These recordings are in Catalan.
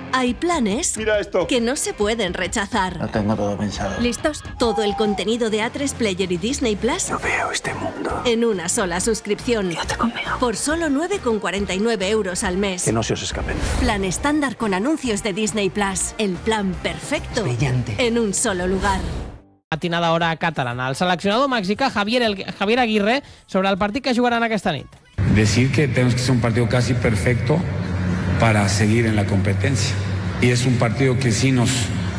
Hay planes Mira esto. que no se pueden rechazar. Lo tengo todo pensado. ¿Listos? Todo el contenido de A3 Player y Disney Plus No veo este mundo. en una sola suscripción. Quédate conmigo. Por solo 9,49 euros al mes. Que no se os escapen. Plan estándar con anuncios de Disney Plus. El plan perfecto. Brillante. En un solo lugar. Matinada hora catalana. El seleccionador mexicà Javier Aguirre sobre el partit que jugaran aquesta nit. Decir que tenemos que ser un partido casi perfecto para seguir en la competencia. Y es un partido que sí nos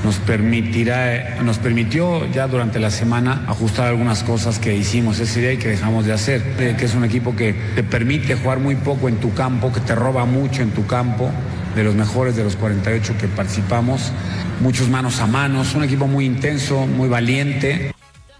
permitió ya durante la semana ajustar algunas cosas que hicimos ese día y que dejamos de hacer. Que es un equipo que te permite jugar muy poco en tu campo, que te roba mucho en tu campo, de los mejores de los 48 que participamos, muchos manos a manos, un equipo muy intenso, muy valiente.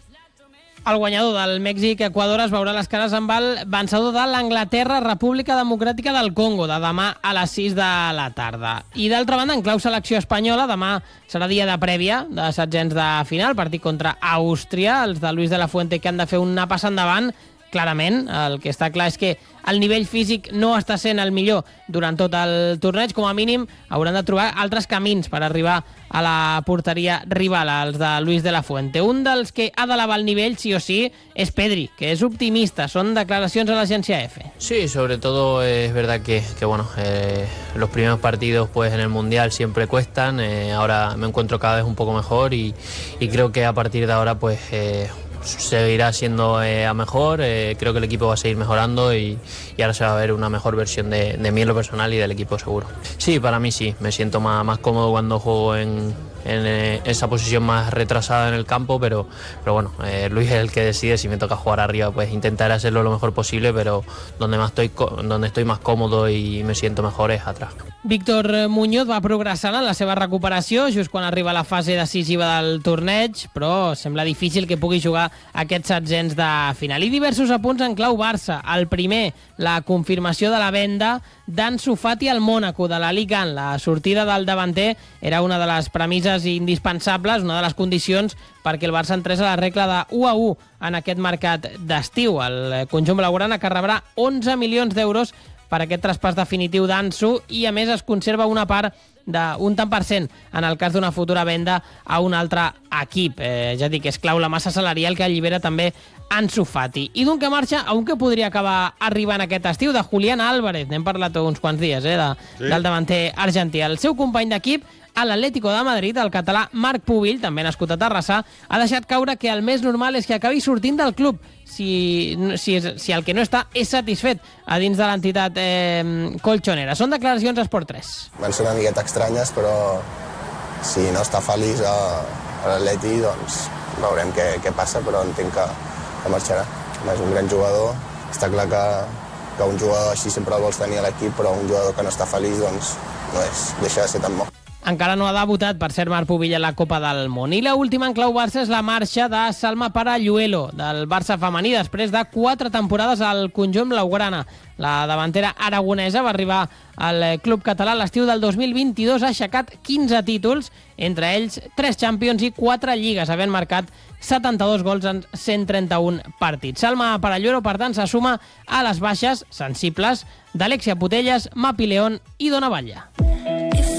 El guanyador del Mèxic-Equador es veurà les cares amb el vencedor de l'Anglaterra-República Democràtica del Congo, de demà a les 6 de la tarda. I d'altra banda, en clau selecció espanyola, demà serà dia de prèvia de setzents de final, partit contra Àustria, els de Luis de la Fuente que han de fer una passa endavant. Clarament, el que està clar és que el nivell físic no està sent el millor durant tot el torneig. Com a mínim, hauran de trobar altres camins per arribar a la porteria rival, els de Luis de la Fuente. Un dels que ha d'elevar el nivell, sí o sí, és Pedri, que és optimista. Són declaracions a l'agència EFE. Sí, sobre todo es verdad que bueno, los primeros partidos pues en el Mundial siempre cuestan. Ahora me encuentro cada vez un poco mejor y creo que a partir de ahora pues seguirá siendo a mejor. Creo que el equipo va a seguir mejorando y ahora se va a ver una mejor versión de mí en lo personal y del equipo seguro. Sí, para mí sí, me siento más cómodo cuando juego en esa posición más retrasada en el campo, pero bueno, Luis es el que decide. Si me toca jugar arriba, pues intentaré hacerlo lo mejor posible, pero donde estoy más cómodo y me siento mejor es atrás. Víctor Muñoz va progressant en la seva recuperació just quan arriba a la fase decisiva del torneig, però sembla difícil que pugui jugar aquests setzents de final. I diversos apunts en clau Barça. El primer, la confirmació de la venda d'Ansu Fati al Mònaco de la Liga 1. La sortida del davanter era una de les premisses indispensables, una de les condicions perquè el Barça entrés a la regla de 1-1 en aquest mercat d'estiu. El conjunt blaugrana que rebrà 11 milions d'euros per aquest traspàs definitiu d'Ansu i a més es conserva una part d'un tant per cent en el cas d'una futura venda a un altre equip. Ja dic, és clau la massa salarial que allibera també Ansu Fati. I d'un que marxa a un que podria acabar arribant aquest estiu, de Julián Álvarez. N'hem parlat uns quants dies, del davanter argentí. El seu company d'equip, a l'Atlético de Madrid, el català Marc Pubill, també nascut a Terrassa, ha deixat caure que el més normal és que acabi sortint del club si el que no està és satisfet a dins de l'entitat colchonera. Són declaracions a Esport 3. Van ser una miqueta estranyes, però si no està feliç a l'Atleti, doncs veurem què passa, però entenc que marxarà. És un gran jugador, està clar que un jugador així sempre el vols tenir a l'equip, però un jugador que no està feliç doncs no deixa de ser tan bo. Encara no ha debutat, per cert, Marc Pubill a la Copa del Món. I l'última en clau Barça és la marxa de Salma Paralluelo, del Barça femení, després de 4 temporades al conjunt blaugrana. La davantera aragonesa va arribar al club català l'estiu del 2022, ha aixecat 15 títols, entre ells 3 Champions i 4 Lligues, havent marcat 72 gols en 131 partits. Salma Paralluelo, per tant, se suma a les baixes sensibles d'Alexia Putellas, Mapi León i Dona Batlle.